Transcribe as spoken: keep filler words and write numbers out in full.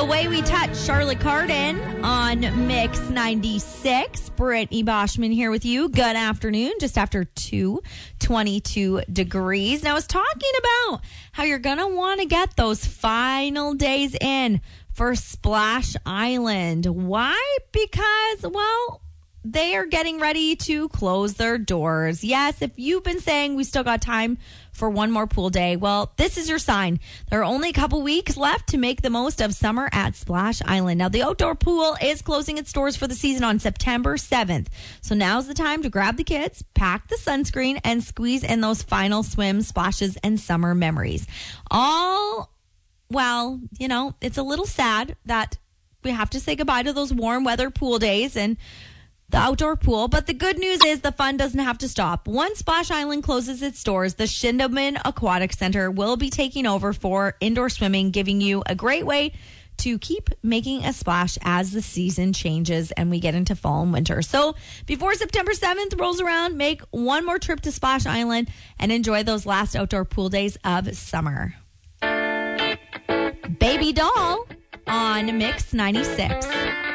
The Way We Touch, Charlotte Cardin on Mix ninety-six. Brittany Boschman here with you. Good afternoon, just after two twenty-two degrees. Now, I was talking about how you're going to want to get those final days in for Splash Island. Why? Because, well, they are getting ready to close their doors. Yes, if you've been saying we still got time for one more pool day, well, this is your sign. There are only a couple weeks left to make the most of summer at Splash Island. Now, the outdoor pool is closing its doors for the season on September seventh. So now's the time to grab the kids, pack the sunscreen, and squeeze in those final swim, splashes, and summer memories. All, well, you know, it's a little sad that we have to say goodbye to those warm weather pool days and the outdoor pool, but the good news is the fun doesn't have to stop. Once Splash Island closes its doors, the Shindaman Aquatic Center will be taking over for indoor swimming, giving you a great way to keep making a splash as the season changes and we get into fall and winter. So before September seventh rolls around, make one more trip to Splash Island and enjoy those last outdoor pool days of summer. Baby Doll on Mix ninety-six.